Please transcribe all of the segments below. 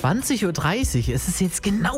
20.30 Uhr. Es ist jetzt genau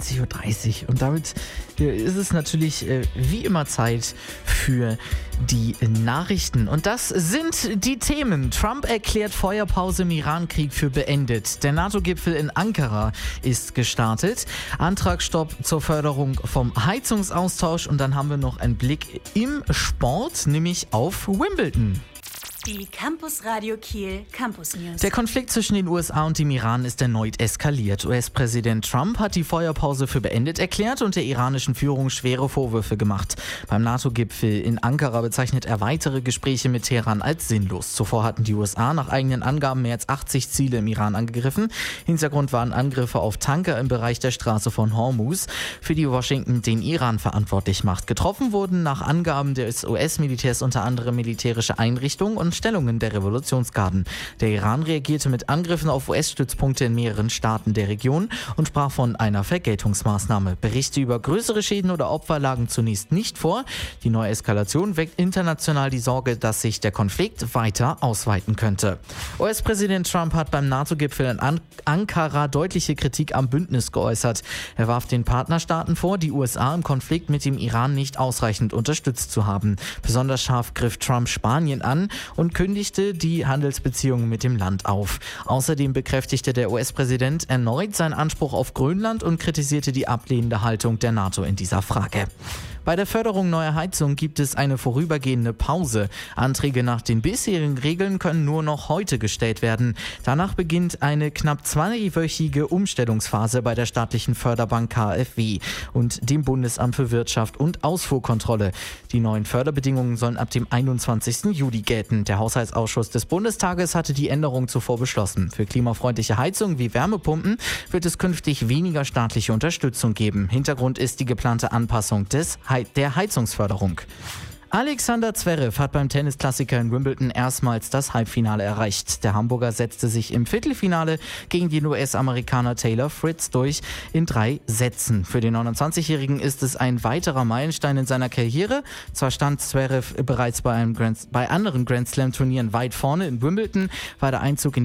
20.30 Uhr. Und damit ist es natürlich wie immer Zeit für die Nachrichten. Und das sind die Themen. Trump erklärt Feuerpause im Iran-Krieg für beendet. Der NATO-Gipfel in Ankara ist gestartet. Antragsstopp zur Förderung vom Heizungsaustausch. Und dann haben wir noch einen Blick im Sport, nämlich auf Wimbledon. Die Campus Radio Kiel Campus News. Der Konflikt zwischen den USA und dem Iran ist erneut eskaliert. US-Präsident Trump hat die Feuerpause für beendet erklärt und der iranischen Führung schwere Vorwürfe gemacht. Beim NATO-Gipfel in Ankara bezeichnet er weitere Gespräche mit Teheran als sinnlos. Zuvor hatten die USA nach eigenen Angaben mehr als 80 Ziele im Iran angegriffen. Hintergrund waren Angriffe auf Tanker im Bereich der Straße von Hormuz, für die Washington den Iran verantwortlich macht. Getroffen wurden nach Angaben des US-Militärs unter anderem militärische Einrichtungen und Stellungen der Revolutionsgarden. Der Iran reagierte mit Angriffen auf US-Stützpunkte in mehreren Staaten der Region und sprach von einer Vergeltungsmaßnahme. Berichte über größere Schäden oder Opfer lagen zunächst nicht vor. Die neue Eskalation weckt international die Sorge, dass sich der Konflikt weiter ausweiten könnte. US-Präsident Trump hat beim NATO-Gipfel in Ankara deutliche Kritik am Bündnis geäußert. Er warf den Partnerstaaten vor, die USA im Konflikt mit dem Iran nicht ausreichend unterstützt zu haben. Besonders scharf griff Trump Spanien an und kündigte die Handelsbeziehungen mit dem Land auf. Außerdem bekräftigte der US-Präsident erneut seinen Anspruch auf Grönland und kritisierte die ablehnende Haltung der NATO in dieser Frage. Bei der Förderung neuer Heizungen gibt es eine vorübergehende Pause. Anträge nach den bisherigen Regeln können nur noch heute gestellt werden. Danach beginnt eine knapp 2-wöchige Umstellungsphase bei der staatlichen Förderbank KfW und dem Bundesamt für Wirtschaft und Ausfuhrkontrolle. Die neuen Förderbedingungen sollen ab dem 21. Juli gelten. Der Haushaltsausschuss des Bundestages hatte die Änderung zuvor beschlossen. Für klimafreundliche Heizungen wie Wärmepumpen wird es künftig weniger staatliche Unterstützung geben. Hintergrund ist die geplante Anpassung der Heizungsförderung. Alexander Zverev hat beim Tennisklassiker in Wimbledon erstmals das Halbfinale erreicht. Der Hamburger setzte sich im Viertelfinale gegen den US-Amerikaner Taylor Fritz durch in 3 Sätzen. Für den 29-Jährigen ist es ein weiterer Meilenstein in seiner Karriere. Zwar stand Zverev bereits bei anderen Grand-Slam-Turnieren weit vorne. In Wimbledon war der Einzug in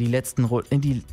die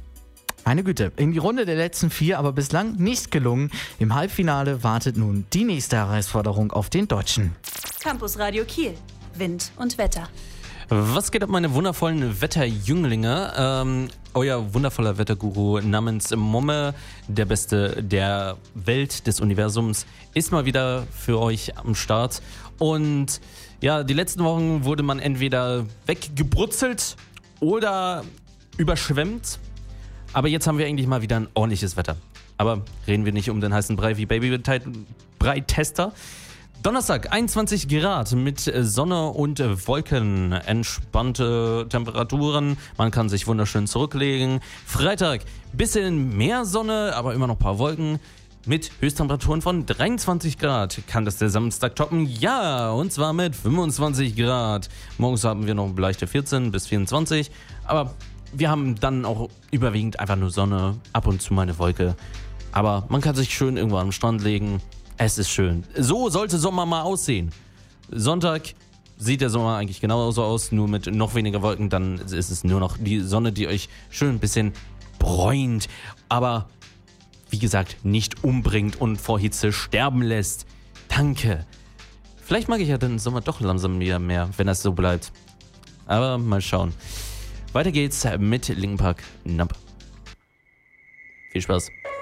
Runde der letzten 4 aber bislang nicht gelungen. Im Halbfinale wartet nun die nächste Herausforderung auf den Deutschen. Campus Radio Kiel. Wind und Wetter. Was geht ab, meine wundervollen Wetterjünglinge? Euer wundervoller Wetterguru namens Momme, der Beste der Welt, des Universums, ist mal wieder für euch am Start. Und ja, die letzten Wochen wurde man entweder weggebrutzelt oder überschwemmt. Aber jetzt haben wir eigentlich mal wieder ein ordentliches Wetter. Aber reden wir nicht um den heißen Brei wie Baby-Brei-Tester. Donnerstag, 21 Grad mit Sonne und Wolken, entspannte Temperaturen, man kann sich wunderschön zurücklegen. Freitag, bisschen mehr Sonne, aber immer noch ein paar Wolken. Mit Höchsttemperaturen von 23 Grad. Kann das der Samstag toppen? Ja, und zwar mit 25 Grad. Morgens haben wir noch leichte 14 bis 24, aber wir haben dann auch überwiegend einfach nur Sonne, ab und zu mal eine Wolke. Aber man kann sich schön irgendwo am Strand legen. Es ist schön. So sollte Sommer mal aussehen. Sonntag sieht der Sommer eigentlich genauso aus, nur mit noch weniger Wolken. Dann ist es nur noch die Sonne, die euch schön ein bisschen bräunt. Aber wie gesagt, nicht umbringt und vor Hitze sterben lässt. Danke. Vielleicht mag ich ja den Sommer doch langsam wieder mehr, wenn das so bleibt. Aber mal schauen. Weiter geht's mit Linkin Park. Numb. Viel Spaß.